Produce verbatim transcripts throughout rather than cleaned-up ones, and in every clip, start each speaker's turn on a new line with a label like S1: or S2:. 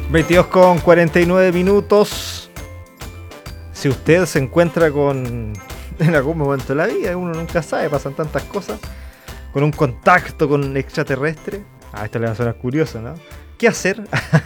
S1: veintidós con cuarenta y nueve minutos. Si usted se encuentra con, en algún momento de la vida, uno nunca sabe, pasan tantas cosas, con un contacto con un extraterrestre. Ah, esto le va a sonar curioso, ¿no? ¿Qué hacer?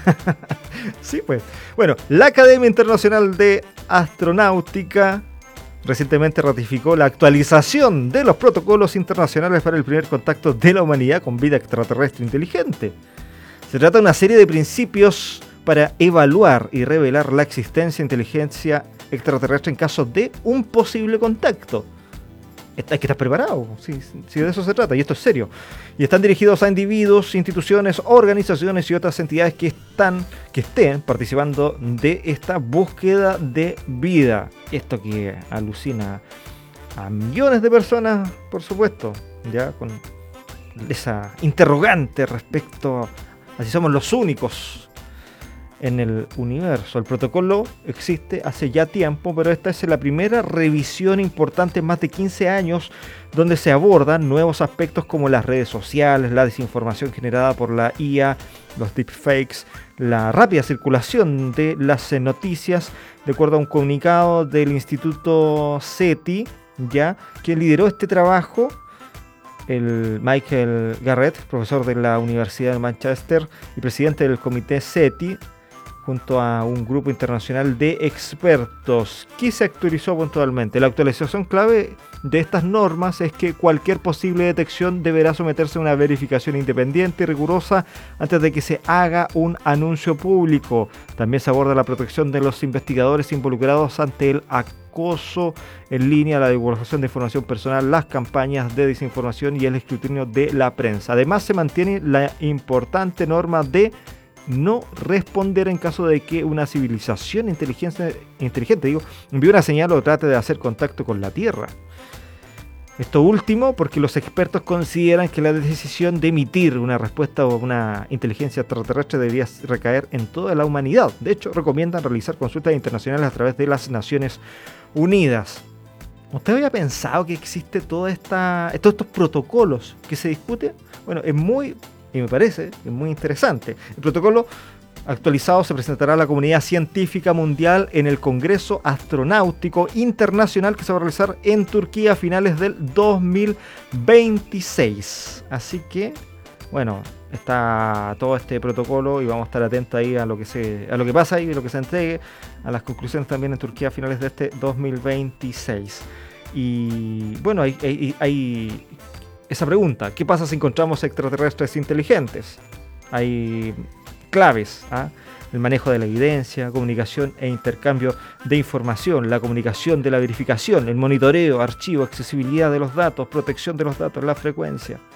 S1: Sí, pues. Bueno, la Academia Internacional de Astronáutica recientemente ratificó la actualización de los protocolos internacionales para el primer contacto de la humanidad con vida extraterrestre inteligente. Se trata de una serie de principios para evaluar y revelar la existencia de inteligencia extraterrestre en caso de un posible contacto. Hay que estar preparado, si, si de eso se trata, y esto es serio. Y están dirigidos a individuos, instituciones, organizaciones y otras entidades que están, que estén participando de esta búsqueda de vida. Esto que alucina a millones de personas, por supuesto, ya con esa interrogante respecto a si somos los únicos en el universo. El protocolo existe hace ya tiempo, pero esta es la primera revisión importante en más de quince años, donde se abordan nuevos aspectos como las redes sociales, la desinformación generada por la I A, los deepfakes, la rápida circulación de las noticias, de acuerdo a un comunicado del Instituto SETI, ya, que lideró este trabajo. El Michael Garrett, profesor de la Universidad de Manchester y presidente del comité SETI, junto a un grupo internacional de expertos, que se actualizó puntualmente. La actualización clave de estas normas es que cualquier posible detección deberá someterse a una verificación independiente y rigurosa antes de que se haga un anuncio público. También se aborda la protección de los investigadores involucrados ante el acoso en línea, la divulgación de información personal, las campañas de desinformación y el escrutinio de la prensa. Además, se mantiene la importante norma de no responder en caso de que una civilización inteligente, inteligente digo, envíe una señal o trate de hacer contacto con la Tierra. Esto último porque los expertos consideran que la decisión de emitir una respuesta o una inteligencia extraterrestre debería recaer en toda la humanidad. De hecho, recomiendan realizar consultas internacionales a través de las Naciones Unidas. ¿Usted había pensado que existe toda esta, todos estos protocolos que se discuten? Bueno, es muy... y me parece es muy interesante. El protocolo actualizado se presentará a la comunidad científica mundial en el Congreso Astronáutico Internacional que se va a realizar en Turquía a finales del dos mil veintiséis. Así que, bueno, está todo este protocolo y vamos a estar atentos ahí a lo que se, a lo que pasa y a lo que se entregue, a las conclusiones también en Turquía a finales de este dos mil veintiséis. Y bueno, hay, hay, hay esa pregunta: ¿qué pasa si encontramos extraterrestres inteligentes? Hay claves, ¿ah? El manejo de la evidencia, comunicación e intercambio de información, la comunicación de la verificación, el monitoreo, archivo, accesibilidad de los datos, protección de los datos, la frecuencia.